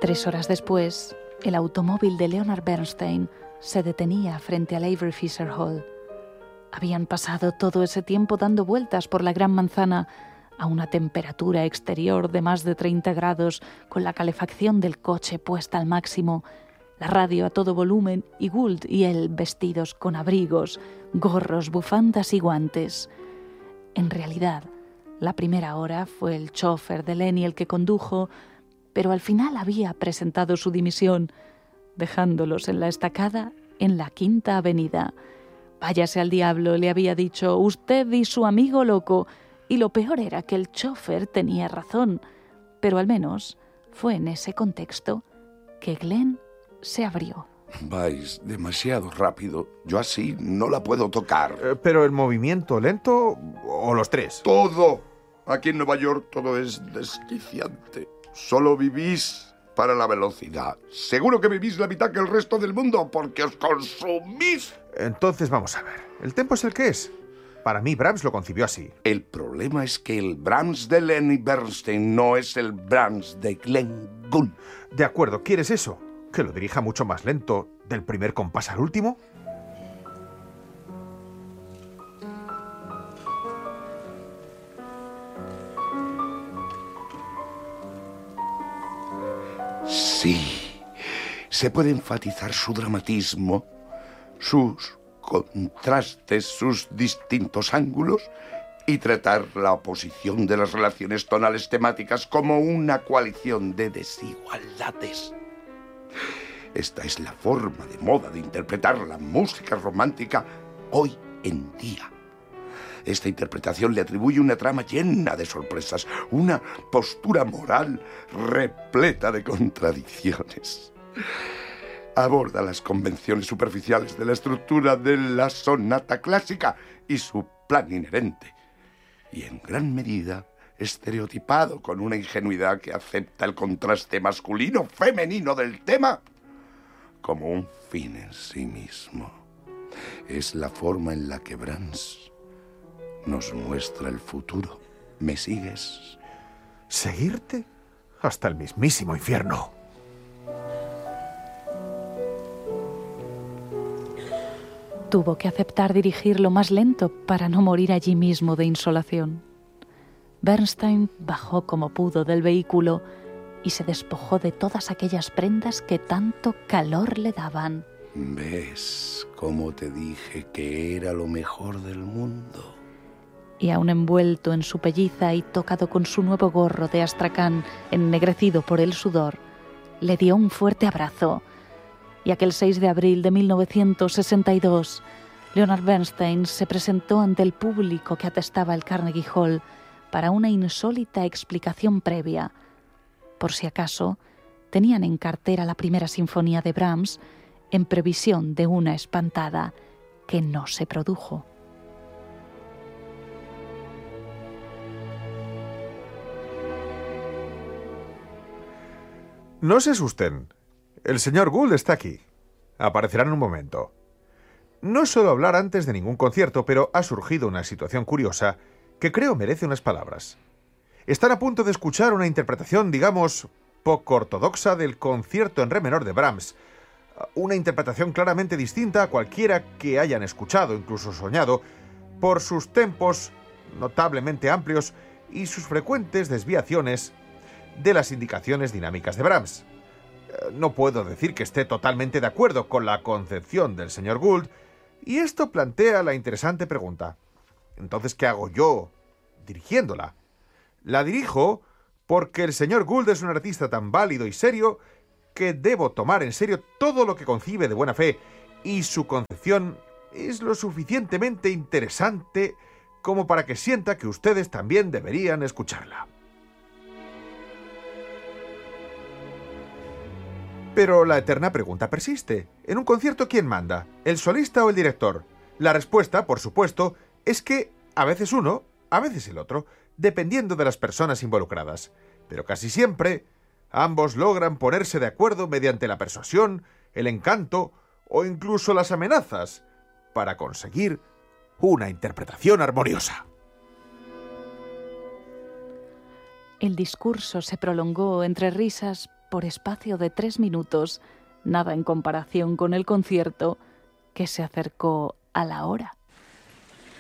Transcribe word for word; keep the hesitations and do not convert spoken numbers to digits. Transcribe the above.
Tres horas después, el automóvil de Leonard Bernstein se detenía frente al Avery Fisher Hall. Habían pasado todo ese tiempo dando vueltas por la Gran Manzana a una temperatura exterior de más de treinta grados, con la calefacción del coche puesta al máximo, la radio a todo volumen y Gould y él vestidos con abrigos, gorros, bufandas y guantes. En realidad, la primera hora fue el chofer de Lenny el que condujo, pero al final había presentado su dimisión, dejándolos en la estacada en la Quinta Avenida. Váyase al diablo, le había dicho, usted y su amigo loco. Y lo peor era que el chofer tenía razón, pero al menos fue en ese contexto que Glenn se abrió. Vais demasiado rápido. Yo así no la puedo tocar. Eh, ¿Pero el movimiento lento o los tres? Todo. Aquí en Nueva York todo es desquiciante. Solo vivís para la velocidad. Seguro que vivís la mitad que el resto del mundo porque os consumís. Entonces vamos a ver. ¿El tempo es el que es? Para mí Brahms lo concibió así. El problema es que el Brahms de Lenny Bernstein no es el Brahms de Glenn Gould. De acuerdo, ¿quieres eso? ¿Que lo dirija mucho más lento del primer compás al último? Sí, se puede enfatizar su dramatismo, sus contrastes, sus distintos ángulos y tratar la oposición de las relaciones tonales temáticas como una coalición de desigualdades. Esta es la forma de moda de interpretar la música romántica hoy en día. Esta interpretación le atribuye una trama llena de sorpresas, una postura moral repleta de contradicciones. Aborda las convenciones superficiales de la estructura de la sonata clásica y su plan inherente. Y en gran medida estereotipado con una ingenuidad que acepta el contraste masculino-femenino del tema como un fin en sí mismo. Es la forma en la que Brahms nos muestra el futuro. ¿Me sigues? ¿Seguirte? Hasta el mismísimo infierno. Tuvo que aceptar dirigirlo más lento para no morir allí mismo de insolación. Bernstein bajó como pudo del vehículo y se despojó de todas aquellas prendas que tanto calor le daban. ¿Ves cómo te dije que era lo mejor del mundo? Y aún envuelto en su pelliza y tocado con su nuevo gorro de astracán ennegrecido por el sudor, le dio un fuerte abrazo. Y aquel seis de abril de mil novecientos sesenta y dos, Leonard Bernstein se presentó ante el público que atestaba el Carnegie Hall para una insólita explicación previa. Por si acaso, tenían en cartera la primera sinfonía de Brahms en previsión de una espantada que no se produjo. No se asusten. El señor Gould está aquí. Aparecerá en un momento. No suelo hablar antes de ningún concierto, pero ha surgido una situación curiosa que creo merece unas palabras. Están a punto de escuchar una interpretación, digamos, poco ortodoxa del concierto en re menor de Brahms. Una interpretación claramente distinta a cualquiera que hayan escuchado, incluso soñado, por sus tempos notablemente amplios y sus frecuentes desviaciones de las indicaciones dinámicas de Brahms. No puedo decir que esté totalmente de acuerdo con la concepción del señor Gould, y esto plantea la interesante pregunta. Entonces, ¿qué hago yo dirigiéndola? La dirijo porque el señor Gould es un artista tan válido y serio que debo tomar en serio todo lo que concibe de buena fe, y su concepción es lo suficientemente interesante como para que sienta que ustedes también deberían escucharla. Pero la eterna pregunta persiste. En un concierto, ¿quién manda? ¿El solista o el director? La respuesta, por supuesto, es que a veces uno, a veces el otro, dependiendo de las personas involucradas. Pero casi siempre, ambos logran ponerse de acuerdo mediante la persuasión, el encanto o incluso las amenazas para conseguir una interpretación armoniosa. El discurso se prolongó entre risas, por espacio de tres minutos, nada en comparación con el concierto, que se acercó a la hora.